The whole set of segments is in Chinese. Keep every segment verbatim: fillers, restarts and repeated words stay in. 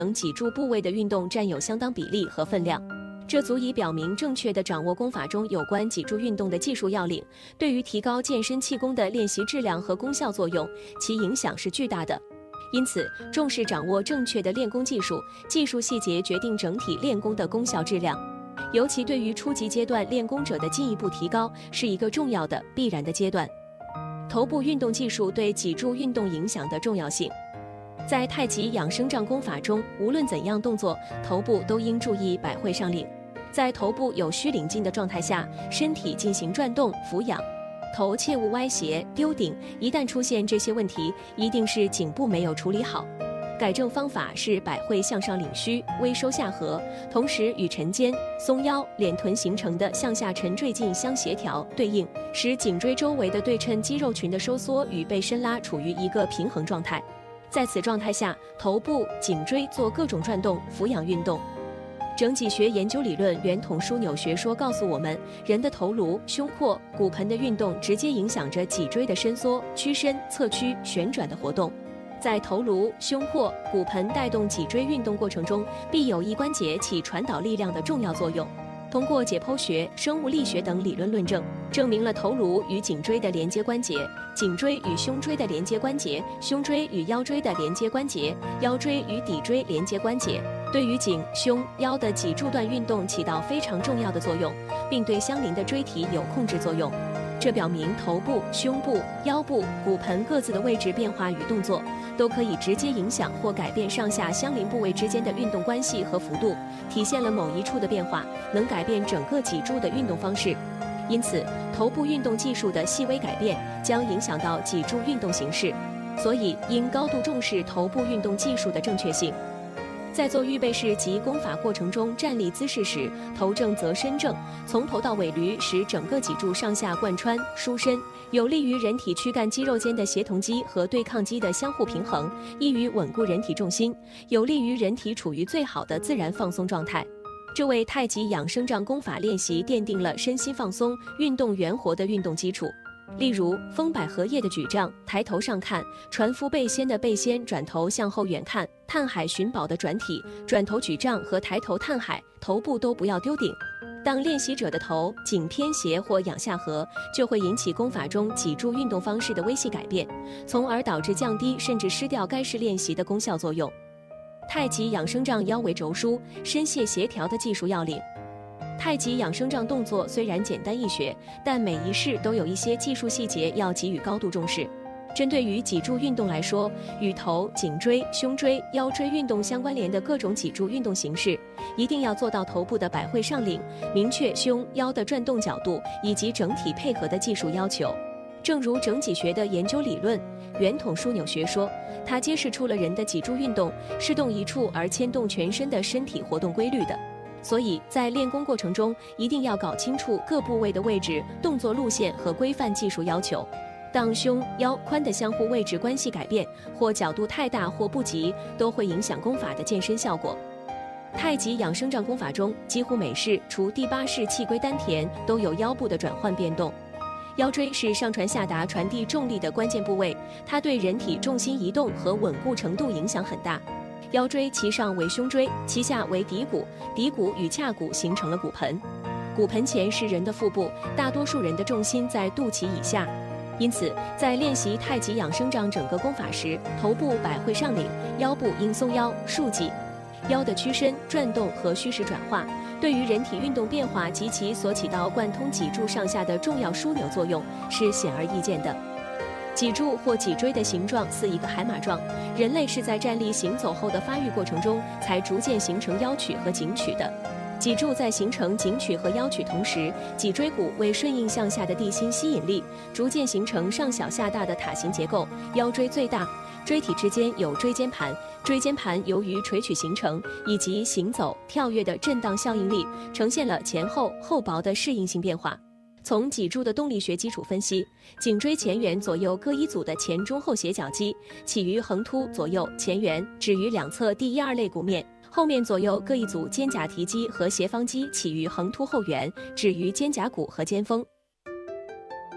脊柱部位的运动占有相当比例和分量。这足以表明正确地掌握功法中有关脊柱运动的技术要领，对于提高健身气功的练习质量和功效作用，其影响是巨大的。因此，重视掌握正确的练功技术，技术细节决定整体练功的功效质量。尤其对于初级阶段练功者的进一步提高，是一个重要的必然的阶段。头部运动技术对脊柱运动影响的重要性。在太极养生杖功法中，无论怎样动作，头部都应注意百会上领。在头部有虚领劲的状态下，身体进行转动俯仰，头切勿歪斜丢顶。一旦出现这些问题，一定是颈部没有处理好。改正方法是百会向上领虚，微收下颌，同时与沉肩、松腰、敛臀形成的向下沉坠劲相协调对应，使颈椎周围的对称肌肉群的收缩与被伸拉处于一个平衡状态。在此状态下，头部、颈椎做各种转动、俯仰运动。整脊学研究理论圆筒枢纽学说告诉我们，人的头颅、胸廓、骨盆的运动直接影响着脊椎的伸缩、屈伸、侧屈、旋转的活动。在头颅、胸廓、骨盆带动脊椎运动过程中，必有一关节起传导力量的重要作用。通过解剖学、生物力学等理论论证，证明了头颅与颈椎的连接关节、颈椎与胸椎的连接关节、胸椎与腰椎的连接关节、腰椎与骶椎连接关节，对于颈、胸、腰的脊柱段运动起到非常重要的作用，并对相邻的椎体有控制作用。这表明头部、胸部、腰部、骨盆各自的位置变化与动作，都可以直接影响或改变上下相邻部位之间的运动关系和幅度，体现了某一处的变化，能改变整个脊柱的运动方式。因此，头部运动技术的细微改变将影响到脊柱运动形式，所以应高度重视头部运动技术的正确性。在做预备式及功法过程中，站立姿势时，头正则身正，从头到尾闾，使整个脊柱上下贯穿舒伸，有利于人体躯干肌肉间的协同肌和对抗肌的相互平衡，易于稳固人体重心，有利于人体处于最好的自然放松状态。这为太极养生杖功法练习奠定了身心放松、运动圆活的运动基础。例如，风摆荷叶的举杖，抬头上看；船夫背仙的背仙，转头向后远看；探海寻宝的转体，转头举杖和抬头探海，头部都不要丢顶。当练习者的头颈偏斜或仰下颌，就会引起功法中脊柱运动方式的微细改变，从而导致降低甚至失掉该式练习的功效作用。太极养生杖腰围轴枢、身械协调的技术要领。太极养生杖动作虽然简单易学，但每一式都有一些技术细节要给予高度重视。针对于脊柱运动来说，与头、颈椎、胸椎、腰椎运动相关联的各种脊柱运动形式，一定要做到头部的百会上领，明确胸、腰的转动角度以及整体配合的技术要求。正如整脊学的研究理论圆筒枢纽学说，它揭示出了人的脊柱运动是动一处而牵动全身的身体活动规律的。所以在练功过程中，一定要搞清楚各部位的位置、动作路线和规范技术要求。当胸、腰、髋的相互位置关系改变，或角度太大或不及，都会影响功法的健身效果。太极养生杖功法中，几乎每式除第八式气归丹田，都有腰部的转换变动。腰椎是上传下达传递重力的关键部位，它对人体重心移动和稳固程度影响很大。腰椎其上为胸椎，其下为骶骨，骶骨与髂骨形成了骨盆。骨盆前是人的腹部，大多数人的重心在肚脐以下。因此，在练习太极养生杖整个功法时，头部百会上领，腰部应松腰竖脊。腰的屈伸、转动和虚实转化，对于人体运动变化及其所起到贯通脊柱上下的重要枢纽作用是显而易见的。脊柱或脊椎的形状似一个海马状，人类是在站立行走后的发育过程中才逐渐形成腰曲和颈曲的。脊柱在形成颈曲和腰曲同时，脊椎骨为顺应向下的地心吸引力，逐渐形成上小下大的塔形结构，腰椎最大，椎体之间有椎间盘，椎间盘由于垂曲形成以及行走、跳跃的震荡效应力，呈现了前后厚薄的适应性变化。从脊柱的动力学基础分析，颈椎前缘左右各一组的前中后斜角肌起于横突左右前缘，止于两侧第一二肋骨面；后面左右各一组肩胛提肌和斜方肌起于横突后缘，止于肩胛骨和肩峰。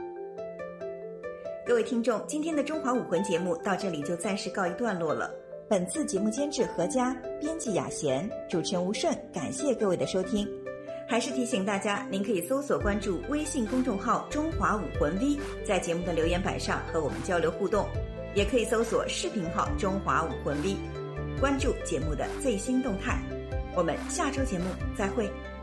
各位听众，今天的中华武魂节目到这里就暂时告一段落了。本本次节目监制何佳，编辑雅贤，主持人吴顺，感谢各位的收听。还是提醒大家，您可以搜索关注微信公众号中华武魂 V， 在节目的留言板上和我们交流互动，也可以搜索视频号中华武魂 V， 关注节目的最新动态。我们下周节目再会。